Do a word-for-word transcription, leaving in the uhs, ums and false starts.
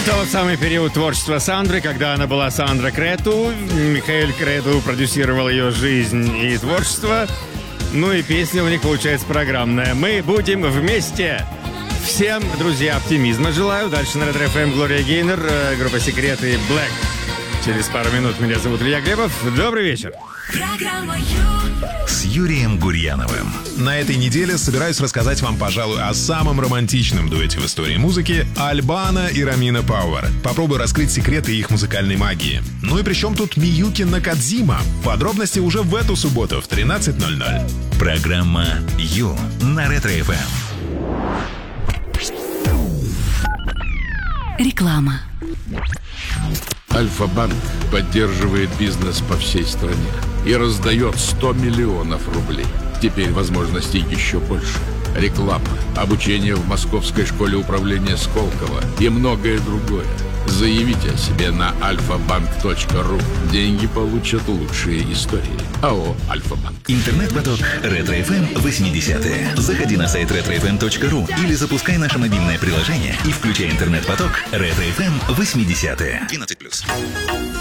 тот самый период творчества Сандры, когда она была Сандра Крету. Михаил Крету продюсировал ее жизнь и творчество. Ну и песня у них получается программная. Мы будем вместе. Всем, друзья, оптимизма желаю. Дальше на Ретро эф эм Глория Гейнер, группа Секреты, Black. Через пару минут. Меня зовут Илья Глебов. Добрый вечер. Программа Ю с Юрием Гурьяновым. На этой неделе собираюсь рассказать вам, пожалуй, о самом романтичном дуэте в истории музыки — Альбано и Ромина Пауэр. Попробую раскрыть секреты их музыкальной магии. Ну и при чем тут Миюки Накадзима? Подробности уже в эту субботу в тринадцать ноль ноль. Программа Ю на Ретро эф эм. Реклама. Альфа-банк поддерживает бизнес по всей стране и раздает сто миллионов рублей. Теперь возможностей еще больше. Реклама, обучение в Московской школе управления Сколково и многое другое. Заявите о себе на альфа-банк точка ру. Деньги получат лучшие истории. АО «Альфа-банк». Интернет-поток Ретро эф эм восьмидесятые. Заходи на сайт ретро эф эм точка ру или запускай наше мобильное приложение и включай интернет-поток Ретро эф эм восьмидесятые. двенадцать плюс.